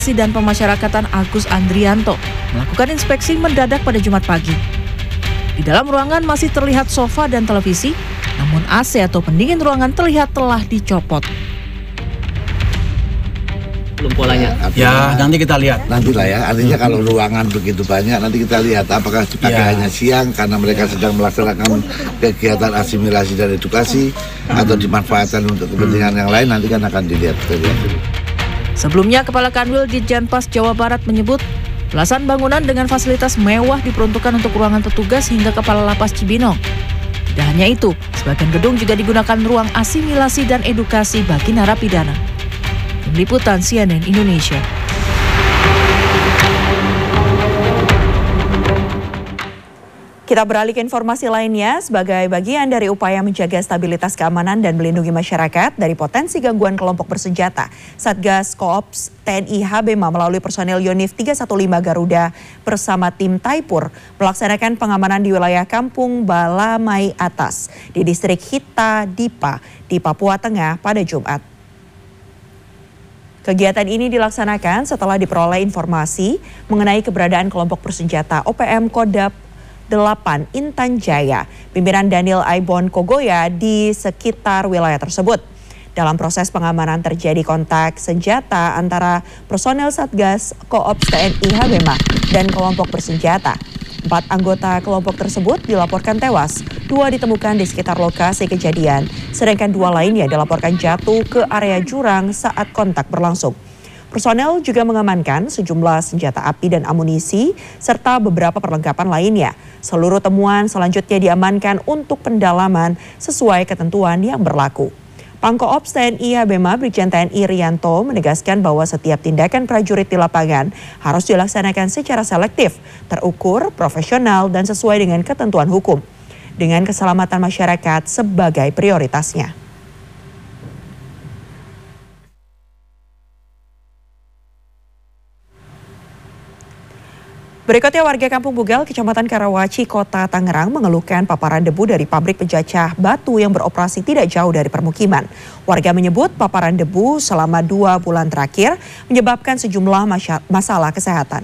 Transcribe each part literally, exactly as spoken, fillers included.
dan Pemasyarakatan Agus Andrianto melakukan inspeksi mendadak pada Jumat pagi. Di dalam ruangan masih terlihat sofa dan televisi, namun A C atau pendingin ruangan terlihat telah dicopot. Belum polanya. Ya, nanti kita lihat. Nantilah ya, artinya kalau ruangan begitu banyak, nanti kita lihat apakah dipakai Ya. hanya siang karena mereka sedang melaksanakan kegiatan asimilasi dan edukasi, atau dimanfaatkan untuk kepentingan yang lain, nanti kan akan dilihat. Sebelumnya, Kepala Kanwil Ditjenpas Jawa Barat menyebut belasan bangunan dengan fasilitas mewah diperuntukkan untuk ruangan petugas hingga Kepala Lapas Cibinong. Tidak hanya itu, sebagian gedung juga digunakan ruang asimilasi dan edukasi bagi narapidana. Tim Liputan C N N Indonesia. Kita beralih ke informasi lainnya. Sebagai bagian dari upaya menjaga stabilitas keamanan dan melindungi masyarakat dari potensi gangguan kelompok bersenjata, Satgas Koops T N I H B M A melalui personel Yonif tiga satu lima Garuda bersama tim Taipur melaksanakan pengamanan di wilayah Kampung Balamai Atas di distrik Hita Dipa di Papua Tengah pada Jumat. Kegiatan ini dilaksanakan setelah diperoleh informasi mengenai keberadaan kelompok bersenjata O P M Kodap delapan Intan Jaya, pimpinan Daniel Aibon Kogoya di sekitar wilayah tersebut. Dalam proses pengamanan terjadi kontak senjata antara personel Satgas Koops T N I H B M A dan kelompok bersenjata. Empat anggota kelompok tersebut dilaporkan tewas, dua ditemukan di sekitar lokasi kejadian, sedangkan dua lainnya dilaporkan jatuh ke area jurang saat kontak berlangsung. Personel juga mengamankan sejumlah senjata api dan amunisi, serta beberapa perlengkapan lainnya. Seluruh temuan selanjutnya diamankan untuk pendalaman sesuai ketentuan yang berlaku. Pangkoops T N I H B M A Brigjen T N I Rianto menegaskan bahwa setiap tindakan prajurit di lapangan harus dilaksanakan secara selektif, terukur, profesional, dan sesuai dengan ketentuan hukum, dengan keselamatan masyarakat sebagai prioritasnya. Berikutnya, warga Kampung Bugal, Kecamatan Karawaci, Kota Tangerang mengeluhkan paparan debu dari pabrik pencacah batu yang beroperasi tidak jauh dari permukiman. Warga menyebut paparan debu selama dua bulan terakhir menyebabkan sejumlah masalah kesehatan.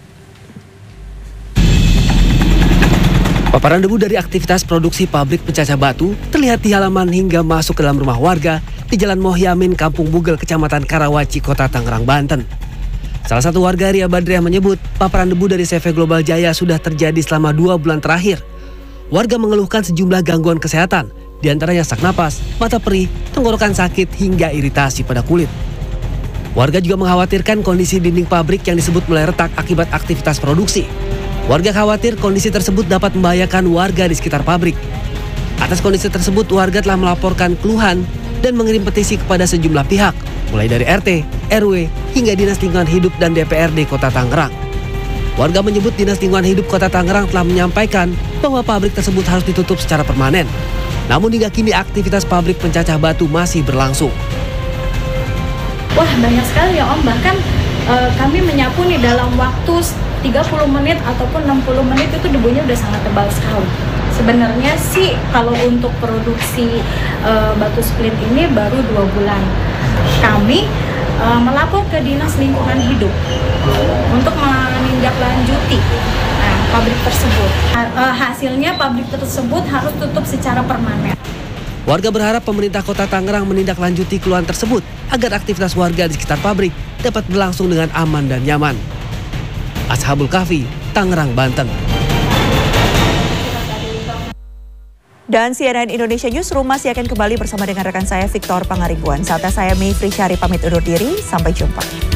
Paparan debu dari aktivitas produksi pabrik pencacah batu terlihat di halaman hingga masuk ke dalam rumah warga di Jalan Mohyamin, Kampung Bugal, Kecamatan Karawaci, Kota Tangerang, Banten. Salah satu warga, Ria Badriah, menyebut paparan debu dari C V Global Jaya sudah terjadi selama dua bulan terakhir. Warga mengeluhkan sejumlah gangguan kesehatan, diantaranya sesak napas, mata perih, tenggorokan sakit, hingga iritasi pada kulit. Warga juga mengkhawatirkan kondisi dinding pabrik yang disebut mulai retak akibat aktivitas produksi. Warga khawatir kondisi tersebut dapat membahayakan warga di sekitar pabrik. Atas kondisi tersebut, warga telah melaporkan keluhan dan mengirim petisi kepada sejumlah pihak, mulai dari R T, R W, hingga Dinas Lingkungan Hidup dan D P R D Kota Tangerang. Warga menyebut Dinas Lingkungan Hidup Kota Tangerang telah menyampaikan bahwa pabrik tersebut harus ditutup secara permanen. Namun hingga kini aktivitas pabrik pencacah batu masih berlangsung. Wah, banyak sekali ya Om, bahkan e, kami menyapu nih dalam waktu tiga puluh menit ataupun enam puluh menit itu debunya udah sangat tebal sekali. Sebenarnya sih kalau untuk produksi e, batu split ini baru dua bulan. Kami e, melapor ke Dinas Lingkungan Hidup untuk menindaklanjuti nah, pabrik tersebut. E, hasilnya pabrik tersebut harus tutup secara permanen. Warga berharap pemerintah Kota Tangerang menindaklanjuti keluhan tersebut agar aktivitas warga di sekitar pabrik dapat berlangsung dengan aman dan nyaman. Ashabul Kahfi, Tangerang, Banten. Dan C N N Indonesia Newsroom masih akan kembali bersama dengan rekan saya Victor Pangaribuan. Saatnya saya Mayfri Syari pamit undur diri, sampai jumpa.